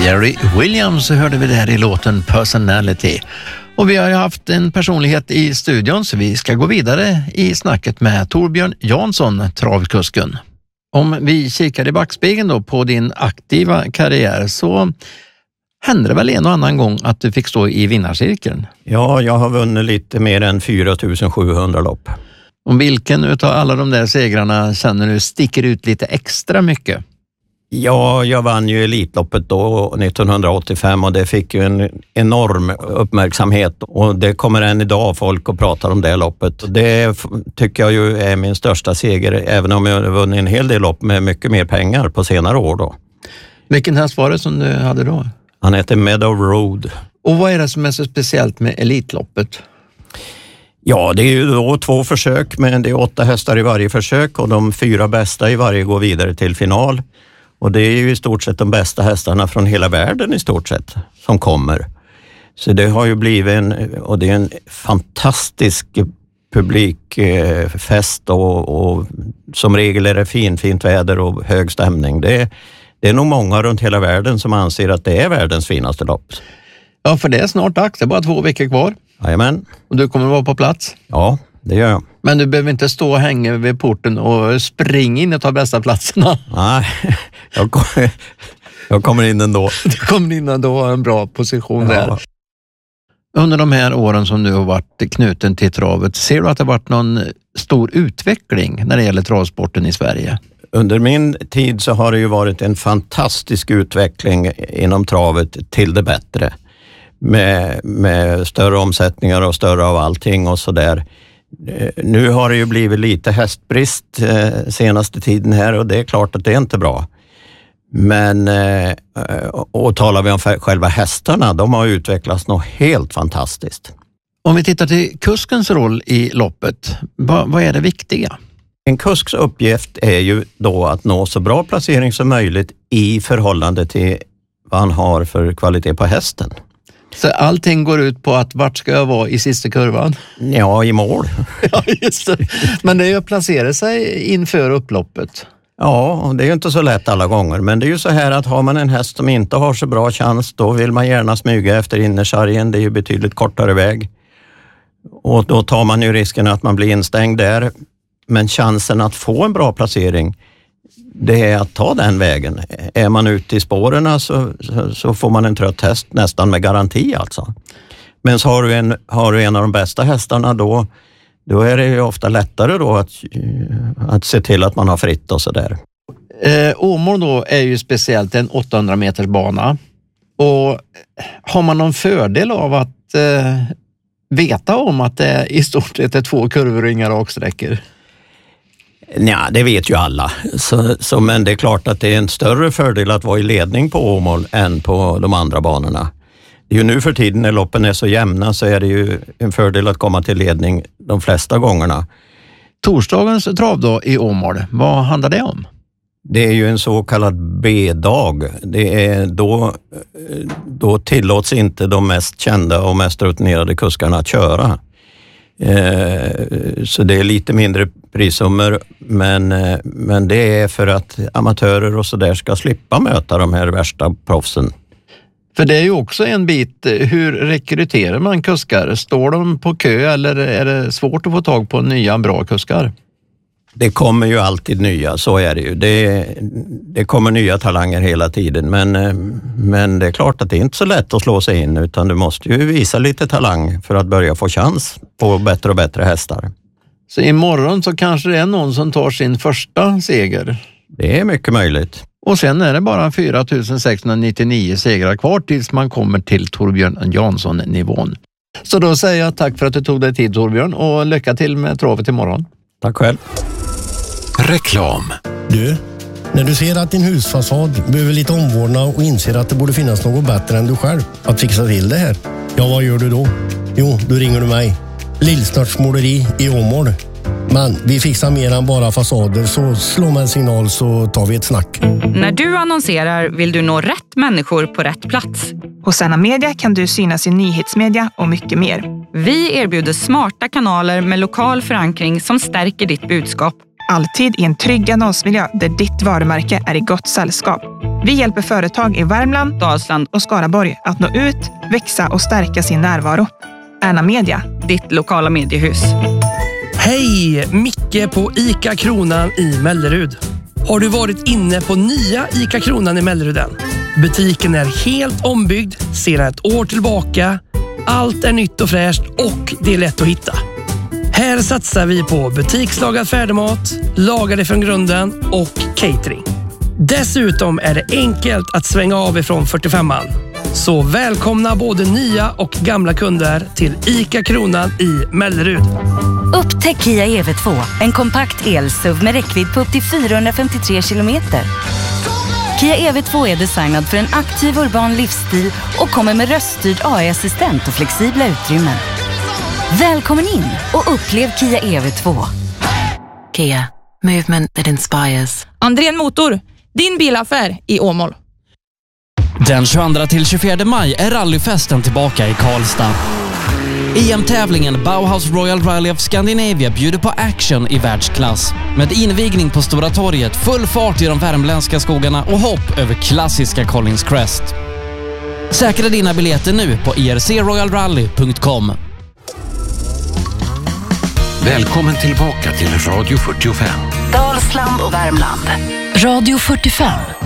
Jerry Williams hörde vi där i låten Personality. Och vi har ju haft en personlighet i studion, så vi ska gå vidare i snacket med Torbjörn Jansson, travkusken. Om vi kikar i backspegeln då på din aktiva karriär, så hände det väl en och annan gång att du fick stå i vinnarcirkeln? Ja, jag har vunnit lite mer än 4700 lopp. Om vilken utav alla de där segrarna känner du sticker ut lite extra mycket? Ja, jag vann ju Elitloppet då 1985 och det fick ju en enorm uppmärksamhet, och det kommer än idag folk och pratar om det loppet. Det tycker jag ju är min största seger, även om jag har vunnit en hel del lopp med mycket mer pengar på senare år då. Vilken häst var det som du hade då? Han heter Meadow Road. Och vad är det som är så speciellt med Elitloppet? Ja, det är ju då 2 försök, men det är 8 hästar i varje försök och de 4 bästa i varje går vidare till final. Och det är ju i stort sett de bästa hästarna från hela världen i stort sett som kommer. Så det har ju blivit och det är en fantastisk publikfest och som regel är det fint väder och hög stämning. Det är nog många runt hela världen som anser att det är världens finaste lopp. Ja, för det är snart dags. Det är bara 2 veckor kvar. Jajamän. Och du kommer vara på plats? Ja, det gör jag. Men du behöver inte stå och hänga vid porten och springa in och ta bästa platserna. Nej, jag kommer in ändå. Du kommer in ändå och har en bra position där. Under de här åren som du har varit knuten till travet, ser du att det har varit någon stor utveckling när det gäller travsporten i Sverige? Under min tid så har det ju varit en fantastisk utveckling inom travet till det bättre. Med större omsättningar och större av allting och sådär. Nu har det ju blivit lite hästbrist senaste tiden här, och det är klart att det är inte bra. Men och talar vi om själva hästarna, de har utvecklats något helt fantastiskt. Om vi tittar till kuskens roll i loppet, vad är det viktiga? En kusks uppgift är ju då att nå så bra placering som möjligt i förhållande till vad han har för kvalitet på hästen. Så allting går ut på att vart ska jag vara i sista kurvan? Ja, i mål. Ja, just det. Men det är ju att placera sig inför upploppet. Ja, det är ju inte så lätt alla gånger. Men det är ju så här att har man en häst som inte har så bra chans, då vill man gärna smyga efter innersargen. Det är ju betydligt kortare väg. Och då tar man ju risken att man blir instängd där. Men chansen att få en bra placering, det är att ta den vägen. Är man ute i spåren så får man en trött häst nästan med garanti alltså. Men så har du en av de bästa hästarna, då är det ju ofta lättare då att se till att man har fritt och sådär. Åmål då är ju speciellt en 800 meters bana. Och har man någon fördel av att veta om att det i stort sett är 2 kurvor och inga raksträckor? Ja, det vet ju alla. Men det är klart att det är en större fördel att vara i ledning på Åmål än på de andra banorna. Det är ju nu för tiden när loppen är så jämna, så är det ju en fördel att komma till ledning de flesta gångerna. Torsdagens travdag i Åmål, vad handlar det om? Det är ju en så kallad B-dag. Det är då tillåts inte de mest kända och mest rutinerade kuskarna att köra. Så det är lite mindre prissummor, men det är för att amatörer och så där ska slippa möta de här värsta proffsen. För det är ju också en bit, hur rekryterar man kuskar? Står de på kö eller är det svårt att få tag på nya bra kuskar? Det kommer ju alltid nya, så är det ju. Det kommer nya talanger hela tiden, men det är klart att det är inte så lätt att slå sig in, utan du måste ju visa lite talang för att börja få chans på bättre och bättre hästar. Så imorgon så kanske det är någon som tar sin första seger? Det är mycket möjligt. Och sen är det bara 4699 segrar kvar tills man kommer till Torbjörn Jansson-nivån. Så då säger jag tack för att du tog dig tid, Torbjörn, och lycka till med travet imorgon. Tack själv. Reklam. Du, när du ser att din husfasad behöver lite omvårdnad och inser att det borde finnas något bättre än du själv att fixa till det här. Ja, vad gör du då? Jo, då ringer du mig. Lillsnörtsmåleri i Åmål. Men vi fixar mer än bara fasader, så slå med en signal så tar vi ett snack. När du annonserar vill du nå rätt människor på rätt plats. Hos Anna Media kan du synas i nyhetsmedia och mycket mer. Vi erbjuder smarta kanaler med lokal förankring som stärker ditt budskap. Alltid i en trygg annonsmiljö där ditt varumärke är i gott sällskap. Vi hjälper företag i Värmland, Dalsland och Skaraborg att nå ut, växa och stärka sin närvaro. Ärna Media. ditt lokala mediehus. Hej! Micke på ICA Kronan i Mellerud. Har du varit inne på nya ICA Kronan i Melleruden? Butiken är helt ombyggd sedan ett år tillbaka. Allt är nytt och fräscht och det är lätt att hitta. Här satsar vi på butikslagad färdigmat, lagade från grunden och catering. Dessutom är det enkelt att svänga av ifrån 45an. Så välkomna både nya och gamla kunder till ICA Kronan i Mellerud. Upptäck Kia EV2, en kompakt el-SUV med räckvidd på upp till 453 kilometer. Kia EV2 är designad för en aktiv urban livsstil och kommer med röststyrd AI-assistent och flexibla utrymmen. Välkommen in och upplev Kia EV2. Kia, movement that inspires. Andrén Motor, din bilaffär i Åmål. Den 22-24 maj är rallyfesten tillbaka i Karlstad. EM-tävlingen Bauhaus Royal Rally of Scandinavia bjuder på action i världsklass. Med invigning på Stora torget, full fart i de värmländska skogarna och hopp över klassiska Collins Crest. Säkra dina biljetter nu på ircroyalrally.com. Välkommen tillbaka till Radio 45. Dalsland och Värmland. Radio 45.